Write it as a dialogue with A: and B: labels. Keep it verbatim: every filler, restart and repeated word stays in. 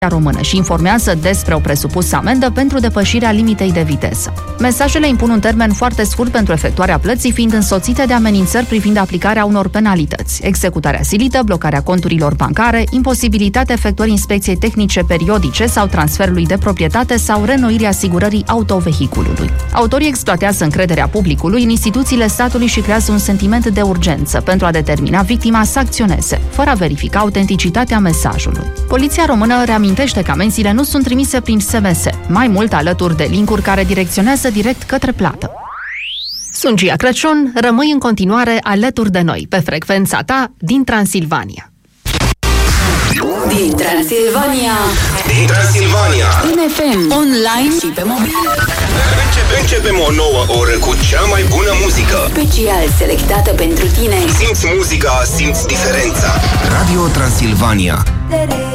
A: Română și informează despre o presupusă amendă pentru depășirea limitei de viteză. Mesajele impun un termen foarte scurt pentru efectuarea plății, fiind însoțite de amenințări privind aplicarea unor penalități, executarea silită, blocarea conturilor bancare, imposibilitatea efectuării inspecției tehnice periodice sau transferului de proprietate sau reînnoirii asigurării autovehiculului. Autorii exploatează încrederea publicului în instituțiile statului și creează un sentiment de urgență pentru a determina victima să acționeze, fără a verifica autenticitatea mesajului. Poliția română reamintește că amenziile nu sunt trimise prin S M S, mai mult alături de linkuri care direcționează direct către plată. Sunt Gia Crăciun, rămâi în continuare alături de noi pe frecvența ta din Transilvania.
B: Din Transilvania.
C: Din Transilvania.
B: În F M, online și pe mobil.
C: Începem, începem o nouă oră cu cea mai bună muzică.
B: Special selectată pentru tine.
C: Simți muzica, simți diferența. Radio Transilvania.